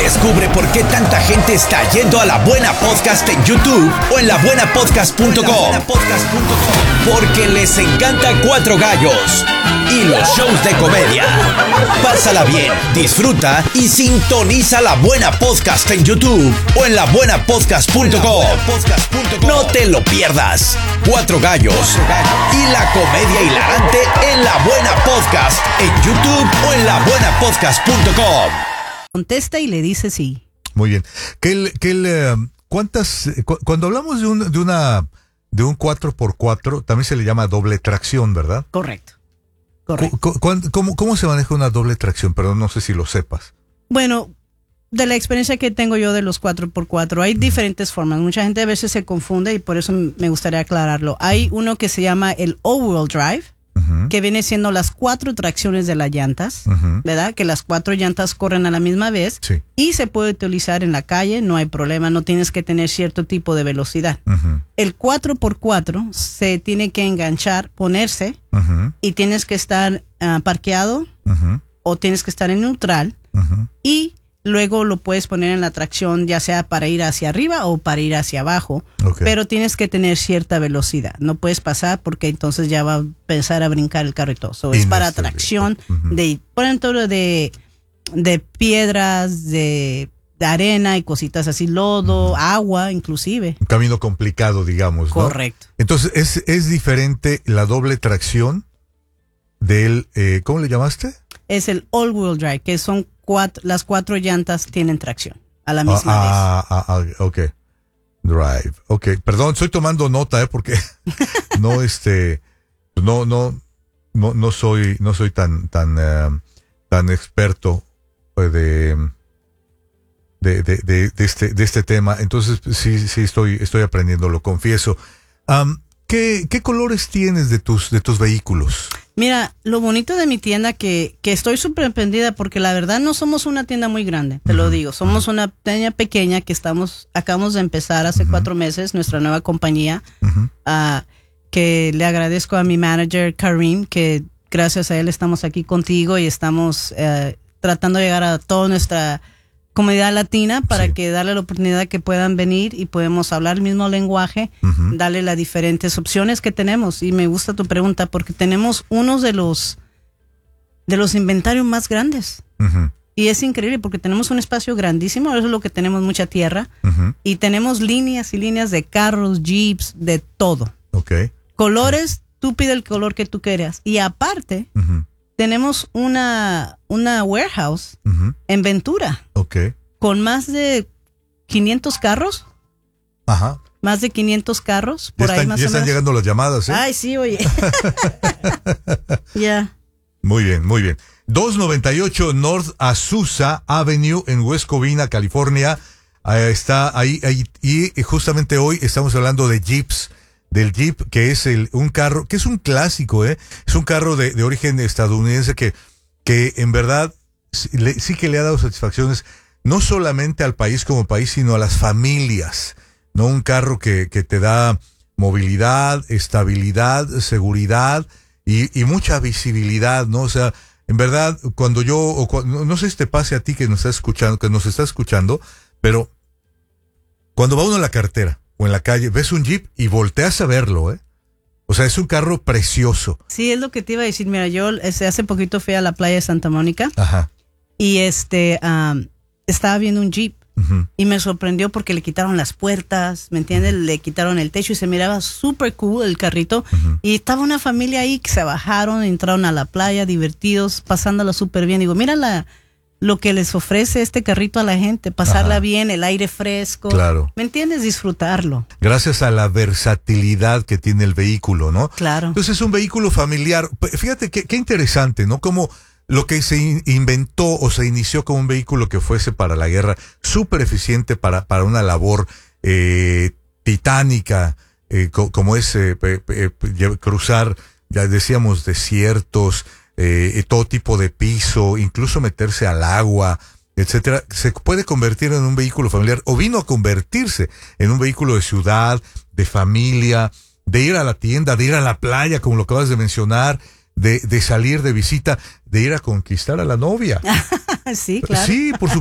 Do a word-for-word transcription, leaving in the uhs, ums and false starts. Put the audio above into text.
Descubre por qué tanta gente está yendo a La Buena Podcast en YouTube o en la buena podcast punto com. Porque les encanta Cuatro Gallos y los shows de comedia. Pásala bien, disfruta y sintoniza La Buena Podcast en YouTube o en la buena podcast punto com. No te lo pierdas. Cuatro Gallos y la comedia hilarante en La Buena Podcast en YouTube o en la buena podcast punto com. Contesta y le dice sí. Muy bien. ¿Qué el, qué el, eh, ¿Cuántas? Cu- cuando hablamos de un, de una de un cuatro por cuatro, también se le llama doble tracción, ¿verdad? Correcto. Correcto. Cu- cu- ¿Cómo, cómo se maneja una doble tracción? Perdón, no sé si lo sepas. Bueno, de la experiencia que tengo yo de los cuatro por cuatro, hay diferentes formas. Mucha gente a veces se confunde y por eso me gustaría aclararlo. Hay uno que se llama el all-wheel drive, Uh-huh. que viene siendo las cuatro tracciones de las llantas, Uh-huh. ¿verdad? Que las cuatro llantas corren a la misma vez Sí. y se puede utilizar en la calle, no hay problema, no tienes que tener cierto tipo de velocidad. Uh-huh. El cuatro por cuatro se tiene que enganchar, ponerse Uh-huh. y tienes que estar uh, parqueado Uh-huh. o tienes que estar en neutral Uh-huh. y luego lo puedes poner en la tracción ya sea para ir hacia arriba o para ir hacia abajo, Okay. pero tienes que tener cierta velocidad, no puedes pasar porque entonces ya va a pensar a brincar el carro y todo. So, es para Inestable. tracción Ujú. de, por ejemplo, de, de piedras, de, de arena y cositas así, lodo, agua inclusive. Un camino complicado, digamos, ¿no? Correcto. Entonces, es, es diferente la doble tracción del, eh, ¿cómo le llamaste? Es el all-wheel drive, que son cuatro, las cuatro llantas tienen tracción a la misma vez. Ah, ah, ah, ok. Drive. Ok. Perdón, estoy tomando nota, eh, porque no, este, no, no, no, no soy, no soy tan, tan, eh, tan experto eh, de, de, de, de, de este, de este tema. Entonces, sí, sí, estoy, estoy aprendiendo, lo confieso. Am, ¿qué, qué colores tienes de tus, de tus vehículos? Mira, lo bonito de mi tienda que, que estoy sorprendida porque la verdad no somos una tienda muy grande, te lo digo. Somos una tienda pequeña que estamos, acabamos de empezar hace cuatro meses, nuestra nueva compañía, Ujú. ah, que le agradezco a mi manager Karim, que gracias a él estamos aquí contigo y estamos eh, tratando de llegar a toda nuestra comunidad latina para Sí. que darle la oportunidad que puedan venir y podemos hablar el mismo lenguaje, Ujú. darle las diferentes opciones que tenemos. Y me gusta tu pregunta porque tenemos unos de los de los inventarios más grandes. Ujú. Y es increíble porque tenemos un espacio grandísimo, eso es lo que tenemos, mucha tierra, Ujú. y tenemos líneas y líneas de carros, jeeps, de todo. Ok. Colores, tú pide el color que tú quieras. Y aparte, Ujú. tenemos una, una warehouse Ujú. en Ventura Ok. con más de quinientos carros, Ajá. más de quinientos carros, Ya por ahí están, más ya o están menos. llegando las llamadas, ¿eh? Ay, sí, oye. Ya. Muy bien, muy bien. doscientos noventa y ocho North Azusa Avenue en West Covina, California. Ahí está ahí, ahí. Y justamente hoy estamos hablando de Jeeps, del Jeep, que es el un carro, que es un clásico, ¿eh? Es un carro de, de origen estadounidense que, que en verdad sí, le- sí que le ha dado satisfacciones, no solamente al país como país, sino a las familias, ¿no? Un carro que, que te da movilidad, estabilidad, seguridad y, y mucha visibilidad, ¿no? O sea, en verdad, cuando yo, o cuando, no sé si te pase a ti que nos estás escuchando, que nos estás escuchando, pero cuando va uno en la carretera o en la calle, ves un Jeep y volteas a verlo, ¿eh? O sea, es un carro precioso. Sí, es lo que te iba a decir. Mira, yo este, hace poquito fui a la playa de Santa Mónica Ajá. y este um, estaba viendo un Jeep Ujú. y me sorprendió porque le quitaron las puertas, ¿me entiendes? Le quitaron el techo y se miraba súper cool el carrito. Ujú. Y estaba una familia ahí que se bajaron, entraron a la playa, divertidos, pasándola súper bien. Digo, mira la, lo que les ofrece este carrito a la gente, pasarla Ajá. bien, el aire fresco. Claro. ¿Me entiendes? Disfrutarlo. Gracias a la versatilidad que tiene el vehículo, ¿no? Claro. Entonces es un vehículo familiar. P- Fíjate qué, qué interesante, ¿no? Como lo que se in- inventó o se inició como un vehículo que fuese para la guerra, súper eficiente para, para una labor eh, titánica, eh, co- como es eh, pe- pe- lle- cruzar, ya decíamos, desiertos, eh, eh, todo tipo de piso, incluso meterse al agua, etcétera. Se puede convertir en un vehículo familiar, o vino a convertirse en un vehículo de ciudad, de familia, de ir a la tienda, de ir a la playa, como lo acabas de mencionar, de, de salir de visita, de ir a conquistar a la novia. Sí, claro. Sí, por